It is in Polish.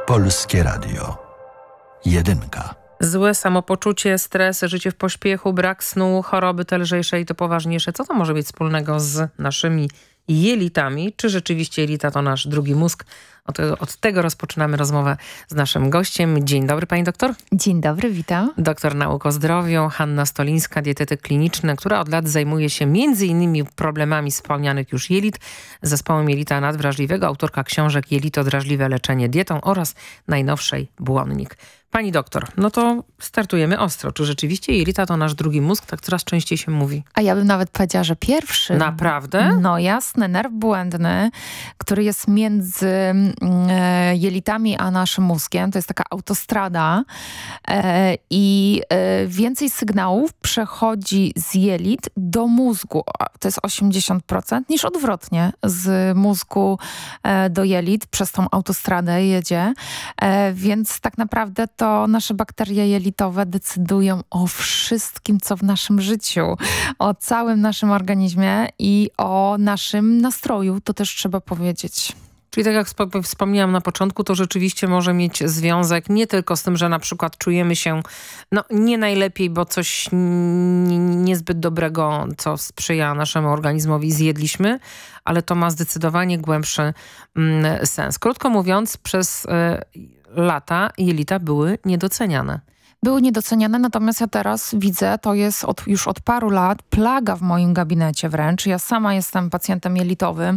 Polskie Radio. Jedynka. Złe samopoczucie, stres, życie w pośpiechu, brak snu, choroby te lżejsze i to poważniejsze. Co to może mieć wspólnego z naszymi jelitami? Czy rzeczywiście jelita to nasz drugi mózg? Od tego rozpoczynamy rozmowę z naszym gościem. Dzień dobry, pani doktor. Dzień dobry, witam. Doktor nauk o zdrowiu, Hanna Stolińska, dietetyk kliniczny, która od lat zajmuje się m.in. problemami wspomnianych już jelit, zespołem jelita nadwrażliwego, autorka książek Jelito drażliwe leczenie dietą oraz najnowszej Błonnik. Pani doktor, no to startujemy ostro. Czy rzeczywiście jelita to nasz drugi mózg? Tak coraz częściej się mówi. A ja bym nawet powiedziała, że pierwszy. Naprawdę? No jasne, nerw błędny, który jest między jelitami a naszym mózgiem. To jest taka autostrada i więcej sygnałów przechodzi z jelit do mózgu. To jest 80% niż odwrotnie. Z mózgu do jelit przez tą autostradę jedzie. Więc tak naprawdę to nasze bakterie jelitowe decydują o wszystkim, co w naszym życiu, o całym naszym organizmie i o naszym nastroju, to też trzeba powiedzieć. Czyli tak jak wspomniałam na początku, to rzeczywiście może mieć związek nie tylko z tym, że na przykład czujemy się nie najlepiej, bo coś niezbyt dobrego, co sprzyja naszemu organizmowi, zjedliśmy, ale to ma zdecydowanie głębszy sens. Krótko mówiąc, przez lata jelita były niedoceniane. Były niedoceniane, natomiast ja teraz widzę, to jest już od paru lat plaga w moim gabinecie wręcz. Ja sama jestem pacjentem jelitowym